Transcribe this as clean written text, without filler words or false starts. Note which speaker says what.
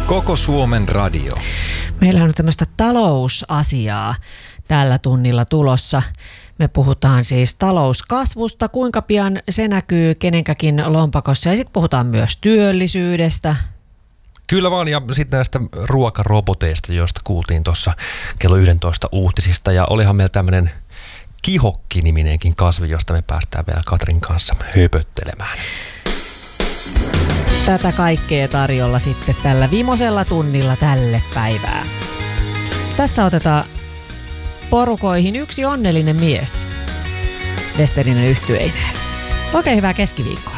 Speaker 1: Koko Suomen radio.
Speaker 2: Meillä on tämmöistä talousasiaa tällä tunnilla tulossa. Me puhutaan siis talouskasvusta, kuinka pian se näkyy kenenkäkin lompakossa, ja sitten puhutaan myös työllisyydestä.
Speaker 3: Kyllä vaan, ja sitten näistä ruokaroboteista, joista kuultiin tuossa kello 11 uutisista, ja olihan meillä tämmöinen Kihokki-niminenkin kasvi, josta me päästään vielä Katrin kanssa höpöttelemään.
Speaker 2: Tätä kaikkea tarjolla sitten tällä viimeisellä tunnilla tälle päivää. Tässä otetaan porukoihin yksi onnellinen mies Westerinen yhtyeineen. Oikein hyvää keskiviikkoa.